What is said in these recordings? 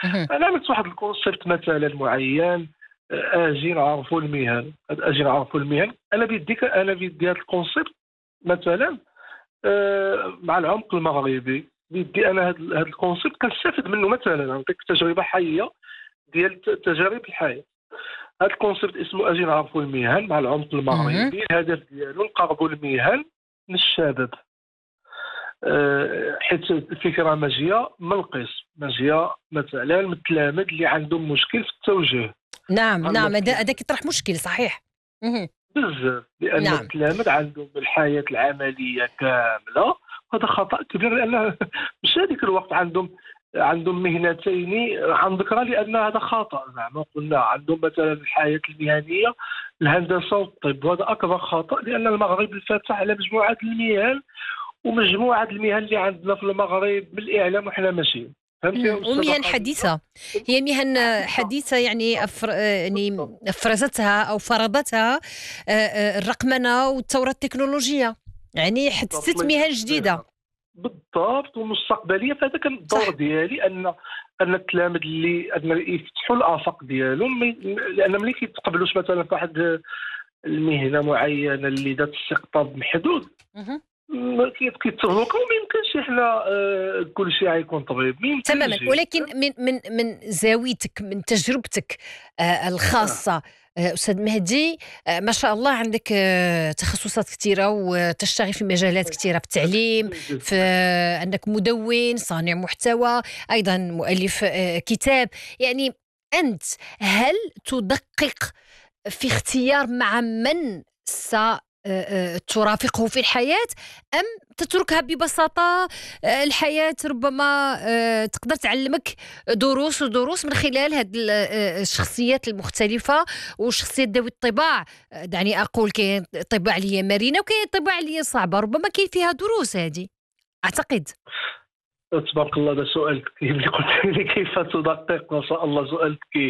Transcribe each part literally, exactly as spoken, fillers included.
اهم. انا عملت واحد الكونسيبت مثلا معين. آه، اجي نعرفوا المهن، اجي نعرفوا المهن. انا بيدي ك- انا بيدي هذا الكونسيبت مثلا آه، مع العمق المغربي. بيدي انا هذا هذا الكونسيبت كنستافد منه. مثلا نعطيك تجربه حيه ديال ت- تجارب الحياه. هذا الكونسيبت اسمه اجي نعرفوا المهن مع العمق اهم. المغربي. الهدف ديالو نقربوا المهن من الشباب. آه، حيت الفكره ماجيه من القسم، ماجيه مثلا من التلاميذ اللي عندهم مشكل في التوجيه. نعم، بحال نعم، هذا مثلا هذا كيطرح مشكل صحيح. اهم. بزاف، لان نعم. التلاميذ عندهم الحياه العمليه كامله. هذا خطا كبير، لان مش هذيك الوقت عندهم عندهم مهنتين عن ذكرى، لان هذا خطا. زعما قلنا عندهم مثلا الحياه المهنيه الهندسه والطب، وهذا اكبر خطا، لان المغرب انفتح على مجموعه المهن، ومجموعه المهن اللي عندنا في المغرب من الاعلام وحنا ماشيين. فهمت يا إمم، استاذه ومهن خديجه؟ حديثة، هي مهن حديثه حديثة يعني أفر يعني بالضبط. أفرزتها أو فرضتها آآ، آآ، الرقمنة والثورة التكنولوجية، يعني بالضبط، حدثت الله مهن يجزيك جديدة. خير. بالضبط، ومستقبليه. فهذا كان الدور صح. ديالي، ان ان التلاميذ اللي ان يفتحوا الافاق ديالهم. مي- لان ملي كيتقبلوش مثلا في واحد المهنه معينه اللي ذات استقطاب محدود، اهم. م- كي- كيتسوقوا. ما يمكنش احنا آه، كل شيء غيكون طبيب، ما تمامًا، يمكنش. ولكن فهمت؟ من من من زاويتك، من تجربتك آآ اه الخاصة، آآ أستاذ مهدي، آآ ما شاء الله عندك آآ تخصصات كتيرة وتشتغل في مجالات كتيرة، في التعليم، الله يجزيك في خير. أنك مدوِّن، صانع محتوى، أيضًا مؤلف آآ كتاب، يعني أنت هل تدقق في اختيار مع من س آآ آآ ترافقه في الحياة، أم تتركها ببساطة؟ آآ الحياة ربما آآ تقدر تعلّمك دروس ودروس من خلال هاد ال آآ الشخصيات المختلفة وشخصيات ذوي الطباع. آآ دعني أقول كاين طباع اللي هي مرنة وكاين طباع اللي هي صعبة، ربما كاين فيها دروس هذه، أعتقد. تبارك الله، هذا سؤال ذكي اللي قلت لي كيف تدقق. ما شاء الله، سؤال ذكي.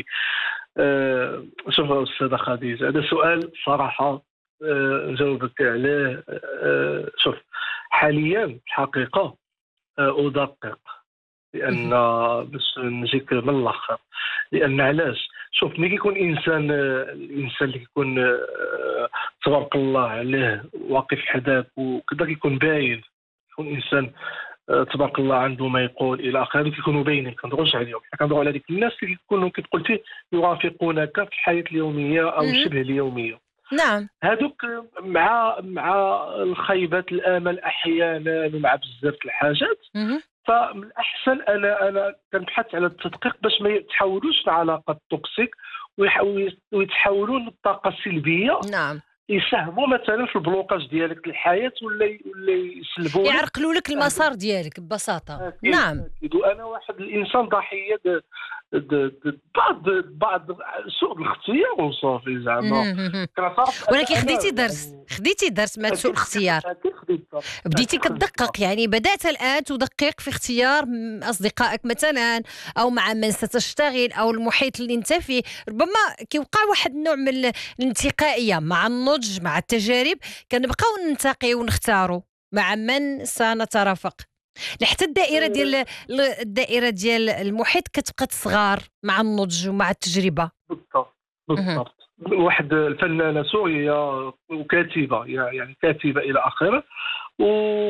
آه، شوف يا أستاذة خديجة، هذا سؤال صراحة آه، نجاوبك عليه. آه، شوف، حاليا الحقيقة آه، أدقق، لأن اهم. باش نجيك من الآخر. لأن علاش؟ شوف، ملي كيكون إنسان آه، الإنسان اللي كيكون آه، تبارك الله عليه واقف حداك وكذا، كيكون باين. يكون إنسان آه، تبارك الله عنده ما يقول الى اخره، كيكونوا باينين. كندوش عليهم، حنا كندوروا على ديك الناس اللي كيكونوا كيف قلتي يرافقونك في الحياه اليوميه او اهم. شبه اليوميه. نعم. هذوك مع مع الخيبه الامل احيانا ومع بزاف د الحاجات. اهم. فمن الاحسن انا انا كنبحث على التدقيق باش ما يتحولوش لعلاقات توكسيك، ويح- ويتحولوا للطاقه السلبيه، نعم. يساهموا مثلا في البلوكاج ديالك للحياه، ولا ي- ولا يسلبوا لك يعرقلوا لك اهداف. المسار ديالك ببساطة. اكيد نعم. اكيد. وانا واحد الانسان ضحيه د د- د- بعض بعض سوء الاختيار وصافي. زعما اهم. اهم. كنعترف ان ولكن خديتي انا درس، يعني خديتي درس من سوء اكيد خديت الاختيار. اكيد خديت درس. بديتي اكيد خديت كتدقق، درس. يعني بدأت الآن تدقق في اختيار م- أصدقائك مثلا، أو مع من ستشتغل، أو المحيط اللي أنت فيه. ربما كيوقع واحد النوع من ال- الانتقائية مع النضج، مع التجارب، كنبقاو ننتقي ونختاروا مع من سنترافق، لحتى الدائرة ديال آه، ال- الدائرة ديال المحيط كتبقى تصغر مع النضج ومع التجربة. بالضبط مهم. بالضبط. واحد الفنانه سوريه وكاتبه، يعني كاتبه الى اخره. و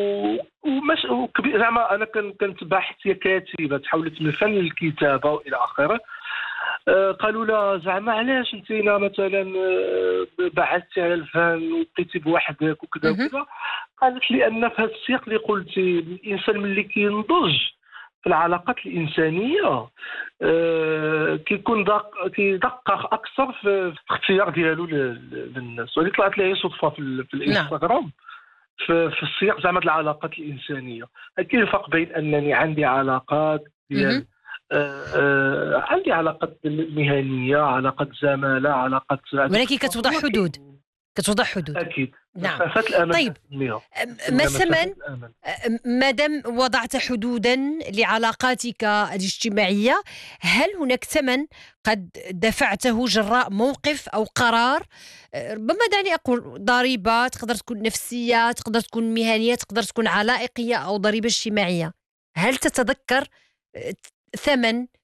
ومش وكبير. زعما انا كن- كنت باحث، هي كاتبه تحولت من الفن للكتابه والى اخره. آه، قالوا لها زعما علاش انت مثلا آه، بعدتي على الفن وبقيتي بوحدك وكذا مهم. وكذا. قالت لي ان في هذا السياق اللي قلتي، الانسان ملي كينضج في العلاقات الانسانيه آه، كيكون دق... كيدقق اكثر في في الاختيار ديالو لل- للناس. وهذه طلعت لي صدفه في, ال... في نعم. الانستغرام، في, في السياق زعما د العلاقات الانسانيه. كاين الفرق بين انني عندي علاقات مهم. ديال آه، آه، عندي علاقات مهنيه، علاقات زماله، علاقات هذوك ولكن الصفات، كتوضع حدود، ولكن كتوضع حدود. اكيد نعم. مسافات الامل طيب، كنسميها، أم- كنسميها مسافات مثلا الامل. ما دام وضعت حدودا لعلاقاتك الاجتماعية، هل هناك ثمن قد دفعته جراء موقف أو قرار؟ أه، ربما دعني أقول ضريبة، تقدر تكون نفسية، تقدر تكون مهنية، تقدر تكون علائقية، أو ضريبة اجتماعية. هل تتذكر أه، ثمن